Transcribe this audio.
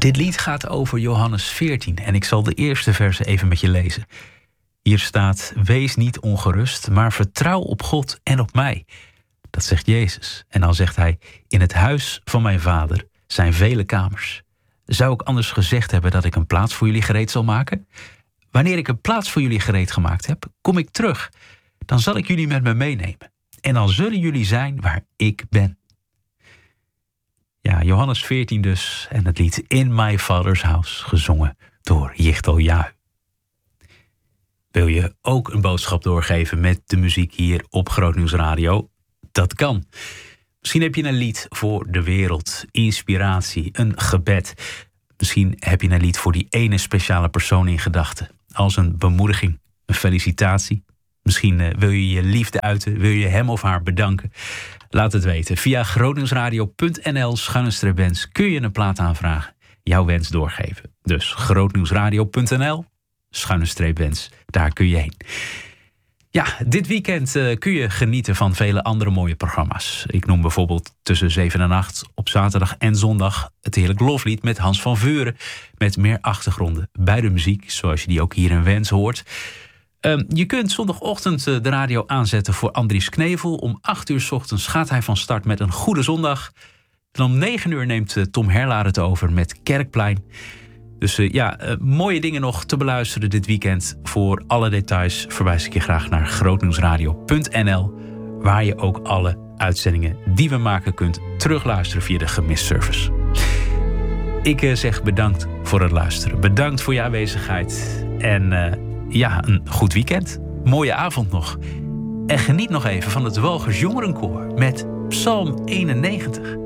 Dit lied gaat over Johannes 14 en ik zal de eerste verse even met je lezen. Hier staat: wees niet ongerust, maar vertrouw op God en op mij. Dat zegt Jezus. En dan zegt hij: in het huis van mijn vader zijn vele kamers. Zou ik anders gezegd hebben dat ik een plaats voor jullie gereed zal maken? Wanneer ik een plaats voor jullie gereed gemaakt heb, kom ik terug. Dan zal ik jullie met me meenemen. En dan zullen jullie zijn waar ik ben. Ja, Johannes 14 dus. En het lied In My Father's House, gezongen door Yichtel Yahu. Wil je ook een boodschap doorgeven met de muziek hier op Grootnieuws Radio? Dat kan. Misschien heb je een lied voor de wereld, inspiratie, een gebed. Misschien heb je een lied voor die ene speciale persoon in gedachten. Als een bemoediging, een felicitatie. Misschien wil je je liefde uiten, wil je hem of haar bedanken. Laat het weten. Via grootnieuwsradio.nl/wens kun je een plaat aanvragen. Jouw wens doorgeven. Dus grootnieuwsradio.nl/wens. Daar kun je heen. Ja, dit weekend kun je genieten van vele andere mooie programma's. Ik noem bijvoorbeeld tussen 7 en 8 op zaterdag en zondag het heerlijk loflied met Hans van Vuren. Met meer achtergronden bij de muziek, zoals je die ook hier in Wens hoort. Je kunt zondagochtend de radio aanzetten voor Andries Knevel. Om 8 uur 's ochtends gaat hij van start met een goede zondag. En om 9 uur neemt Tom Herlaar het over met Kerkplein. Dus mooie dingen nog te beluisteren dit weekend. Voor alle details verwijs ik je graag naar grootnieuwsradio.nl, waar je ook alle uitzendingen die we maken kunt terugluisteren via de gemist-service. Ik zeg bedankt voor het luisteren. Bedankt voor je aanwezigheid. En een goed weekend. Mooie avond nog. En geniet nog even van het Walgers Jongerenkoor met Psalm 91.